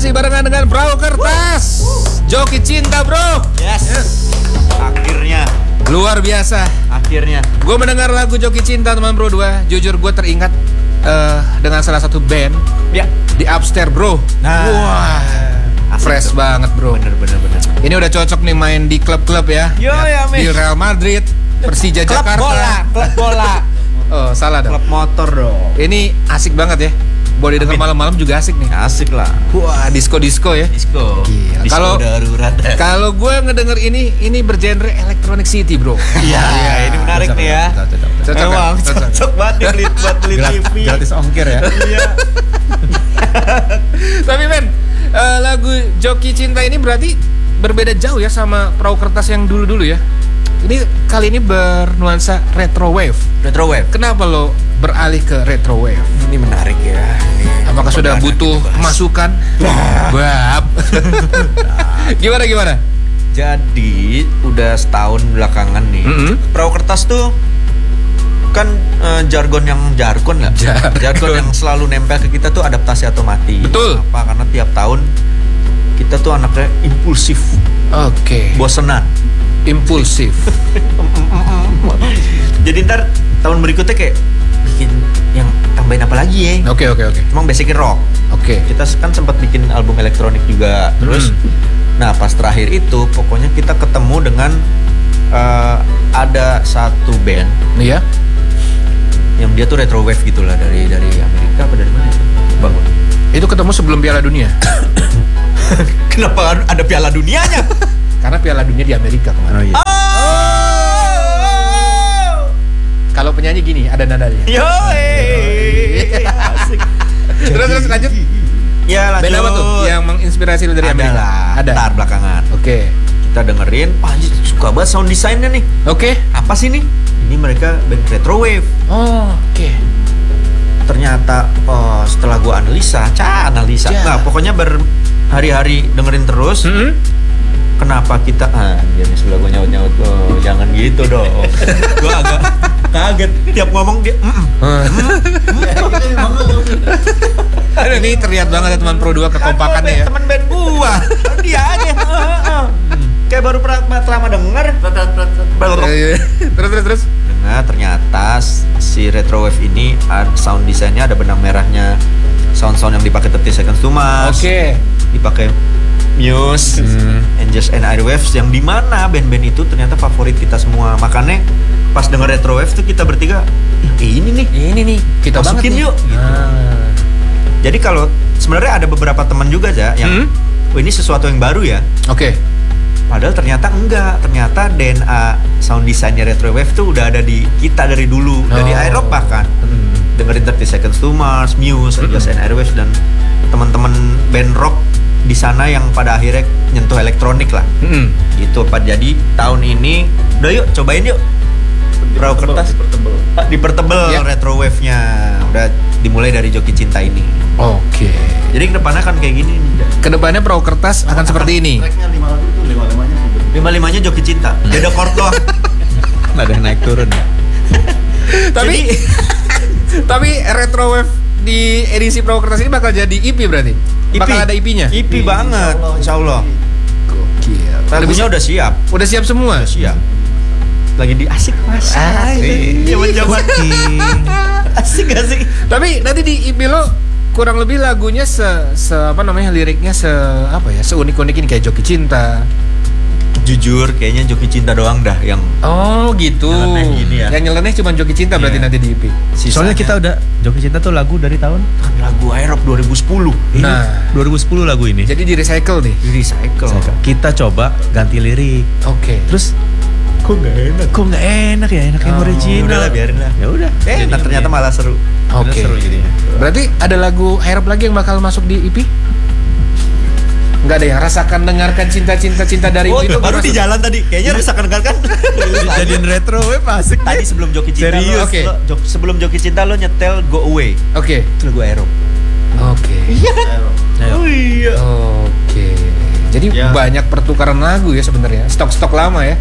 Masih barengan dengan Perahu Kertas. Joki Cinta, bro. Yes. Akhirnya. Luar biasa. Akhirnya. Gue mendengar lagu Joki Cinta teman bro 2. Jujur gue teringat dengan salah satu band. Ya. Di Upstairs, bro. Nah. Wah. Fresh banget, bro. Bener. Ini udah cocok nih main di klub-klub ya. Ya, di Real Madrid, Persija Jakarta. Klub bola. Oh, salah dong. Klub motor dong. Ini asik banget ya. Boleh denger malam-malam juga asik nih. Asik lah. Wah, disco ya. Disco. Gila. Disco darurat. Kalau gue ngedenger ini bergenre Electronic City, bro. Iya, ini menarik nih ya. Cocok. Emang cocok banget nih buat beli TV. Gratis ongkir ya. Iya. Tapi men, lagu Joki Cinta ini berarti berbeda jauh ya sama Perahu Kertas yang dulu-dulu ya. Ini kali ini bernuansa retro wave. Retro wave. Kenapa lo beralih ke retro wave? Ini menarik ya. Apakah sudah butuh masukan? Bab. Gimana? Jadi udah setahun belakangan nih. Perahu Kertas tuh kan jargon lah. Jargon yang selalu nempel ke kita tuh adaptasi atau mati. Betul. Apa? Karena tiap tahun kita tuh anaknya impulsif. Oke. Bosenan. Impulsif. Jadi ntar tahun berikutnya kayak bikin yang tambahin apa lagi ya? Oke. Emang basicnya rock. Oke. Kita kan sempat bikin album elektronik juga. Terus, nah pas terakhir itu pokoknya kita ketemu dengan ada satu band. Iya. Yang dia tuh retro wave gitulah dari Amerika apa dari mana? Bangun. Itu ketemu sebelum Piala Dunia. Kenapa ada Piala Dunianya? Karena Piala Dunia di Amerika kemarin. Oh iya. Kalau penyanyi gini ada nadanya. Asik. Terus lanjut. Ya lanjut. Band apa tuh yang menginspirasi lu dari Amerika? Ada. Ntar belakangan. Oke. Kita dengerin, anjir suka banget sound desainnya nih. Oke. Apa sih nih? Ini mereka band retro wave. Oh, oke. Ternyata setelah gua analisa. Nah, pokoknya berhari-hari dengerin terus. Kenapa kita dia nih sebelah gue nyaut-nyaut jangan gitu dong. Gue agak kaget tiap ngomong dia Ini terlihat banget ya teman Pro 2 kekompakannya ya. Teman band gua dia aja kayak baru pertama denger. Terus Nah ternyata si retro wave ini sound desainnya ada benang merahnya. Sound yang dipakai 30 Seconds to Mars. Oke. Dipakai Muse, Angels and Airwaves, yang dimana band-band itu ternyata favorit kita semua. Makanya pas denger retro wave tuh kita bertiga, ini nih kita masukin yuk. Gitu. Jadi kalau sebenarnya ada beberapa teman juga aja yang, ini sesuatu yang baru ya. Oke. Padahal ternyata enggak. Ternyata DNA sound desainnya retro wave tuh udah ada di kita dari dulu, dari Aerob bahkan. Dengerin 30 Seconds to Mars, Muse, Angels and Airwaves dan teman-teman band rock di sana yang pada akhirnya nyentuh elektronik lah. Gitu Pak. Jadi tahun ini udah yuk cobain yuk Perahu Kertas dipertebel retro wave-nya. Udah dimulai dari Joki Cinta ini. Oke. Jadi kedepannya kan kayak gini. Kedepannya Perahu Kertas akan seperti ini. Tracknya 5 lagu tuh 5-5-nya Joki Cinta. Beda chord doang. Ada yang naik turun ya. Tapi retro wave di edisi Perahu Kertas ini bakal jadi EP berarti? Bakal ada EP-nya? EP banget, insyaallah. Gokil. Lagunya udah siap. Udah siap semua? Siap. Lagi di asik mas. Jaman-jaman. Asik gak sih? Tapi nanti di EP lo kurang lebih lagunya liriknya seunik-unik ini kayak Joki Cinta. Jujur kayaknya Joki Cinta doang dah yang gitu. Nyeleneh gini ya. Yang nyeleneh cuma Joki Cinta berarti nanti di EP. Soalnya kita udah Joki Cinta tuh lagu dari tahun lagu Aerob 2010. Nah, 2010 lagu ini. jadi di recycle nih. Di recycle. Kita coba ganti lirik. Oke. Terus kok nggak enak ya, enak yang original. Udahlah biarin lah. Ya udah. Ternyata malah seru. Oke. Seru jadinya. Berarti ada lagu Aerob lagi yang bakal masuk di EP? Enggak ada ya, rasakan dengarkan cinta dari itu baru di jalan tadi. Kayaknya rasakan dengarkan. Jadiin retro wave asik. Tadi sebelum Joki Cinta Serius? sebelum Joki Cinta lo nyetel Go Away. Oke. Itu lagu Aerob. Oke. Iya kan? Ayo. Oh iya. Oke. Jadi banyak pertukaran lagu ya sebenarnya. Stok lama ya.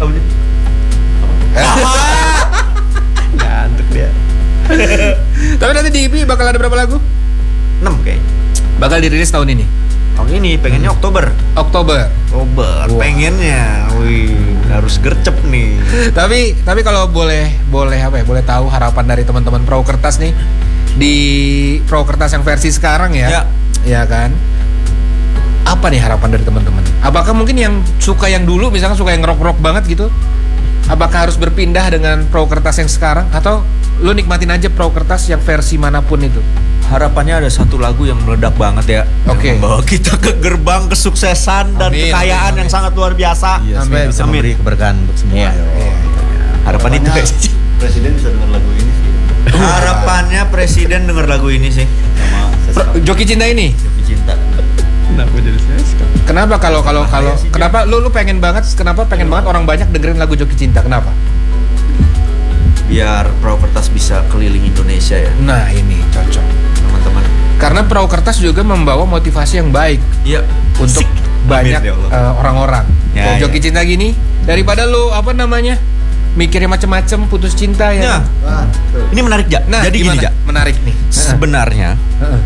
Ngantuk dia. Tapi nanti di EP bakal ada berapa lagu? 6 kayaknya. Bakal dirilis tahun ini. ini pengennya Oktober. Oktober. Wah. Pengennya. Wih, harus gercep nih. Tapi kalau boleh tahu harapan dari teman-teman Perahu Kertas nih di Perahu Kertas yang versi sekarang ya. Ya kan? Apa nih harapan dari teman-teman? Apakah mungkin yang suka yang dulu misalkan suka yang rock banget gitu? Apakah harus berpindah dengan Perahu Kertas yang sekarang atau lu nikmatin aja Perahu Kertas yang versi manapun itu? Harapannya ada satu lagu yang meledak banget ya. Oke. Yang membawa kita ke gerbang kesuksesan dan kekayaan yang sangat luar biasa. Iya, supaya bisa memberi keberkahan untuk semua. Harapan itu guys. Presiden bisa dengar lagu ini sih. Harapannya presiden denger lagu ini sih. Sama Joki Cinta ini. Joki Cinta. Kenapa jadi saya sekarang? Kenapa kalau kenapa lu pengen banget orang banyak dengerin lagu Joki Cinta? Kenapa? Biar Perahu Kertas bisa keliling Indonesia ya, Nah, ini cocok. teman-teman. Karena Perahu Kertas juga membawa motivasi yang baik Iya. untuk banyak Amin, ya Allah. orang-orang. Ya, Kayak ya. Joki Cinta gini, daripada lu mikirnya macem-macem putus cinta ya. Ya. Wah, tuh. Ini menarik Ja. Nah, Jadi gimana? gini Ja. Menarik nih. Sebenarnya Heeh.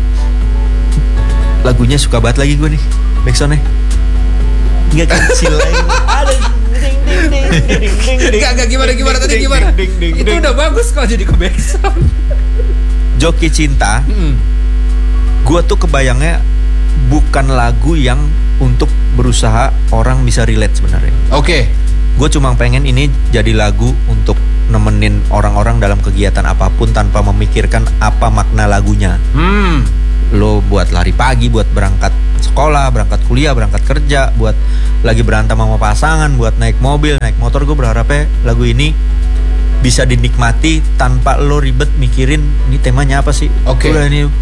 lagunya suka banget lagi gue nih. Backsoundnya nggak kecil lagi. Ada ding ding ding ding ding ding. Gak gimana tadi gimana? Itu udah bagus kok jadi ke backsound. Joki Cinta. Gue tuh kebayangnya bukan lagu yang untuk berusaha orang bisa relate sebenarnya. Oke. Gue cuma pengen ini jadi lagu untuk nemenin orang-orang dalam kegiatan apapun tanpa memikirkan apa makna lagunya. Lo buat lari pagi, buat berangkat sekolah, berangkat kuliah, berangkat kerja, buat lagi berantem sama pasangan, buat naik mobil, naik motor. Gue berharapnya lagu ini bisa dinikmati tanpa lo ribet mikirin ini temanya apa sih. Oke. Udah ini